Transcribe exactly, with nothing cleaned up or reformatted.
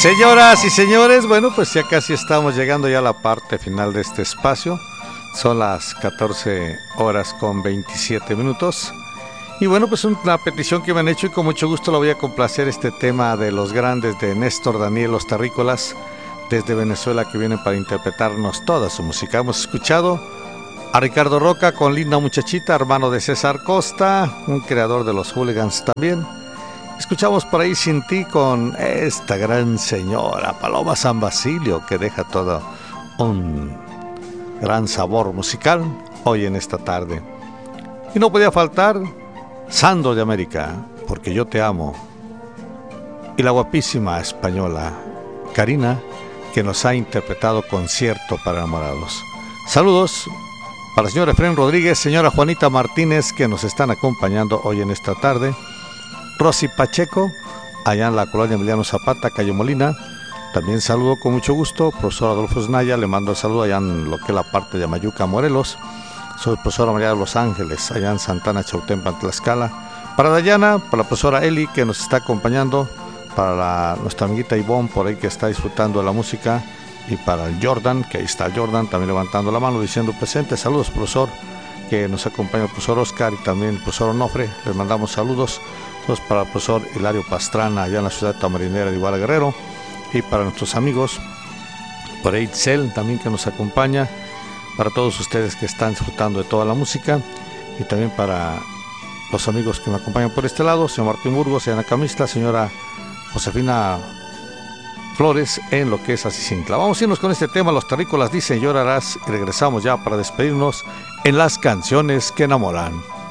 Señoras y señores, bueno, pues ya casi estamos llegando ya a la parte final de este espacio. Son las catorce horas con veintisiete minutos. Y bueno, pues una petición que me han hecho y con mucho gusto lo voy a complacer, este tema de los grandes de Néstor Daniel Los Terrícolas desde Venezuela, que vienen para interpretarnos toda su música. Hemos escuchado a Ricardo Roca con Linda Muchachita, hermano de César Costa, un creador de los Hooligans también. Escuchamos por ahí Sin Ti con esta gran señora Paloma San Basilio, que deja todo un gran sabor musical hoy en esta tarde. Y no podía faltar Sandro de América, Porque yo te amo, y la guapísima española Karina, que nos ha interpretado Concierto para Enamorados. Saludos para el señor Efrén Rodríguez, señora Juanita Martínez, que nos están acompañando hoy en esta tarde. Rosy Pacheco, allá en la colonia Emiliano Zapata, calle Molina. También saludo con mucho gusto, profesor Adolfo Snaya, le mando el saludo allá en lo que es la parte de Amayuca, Morelos. Soy profesora María de Los Ángeles, allá en Santana, Chautempan, Tlaxcala. Para Dayana, para la profesora Eli, que nos está acompañando, para la, nuestra amiguita Ivonne, por ahí, que está disfrutando de la música, y para el Jordan, que ahí está Jordan, también levantando la mano, diciendo presente. Saludos, profesor, que nos acompaña el profesor Oscar y también el profesor Onofre, les mandamos saludos. Saludos para el profesor Hilario Pastrana, allá en la ciudad tamarinera de Iguala Guerrero, y para nuestros amigos, por ahí Itzel, también, que nos acompaña, para todos ustedes que están disfrutando de toda la música, y también para los amigos que me acompañan por este lado, señor Martín Burgos, señora Camista, señora Josefina Flores, en lo que es Asisincla. Vamos a irnos con este tema, Los Terrícolas dicen llorarás, y regresamos ya para despedirnos en las canciones que enamoran.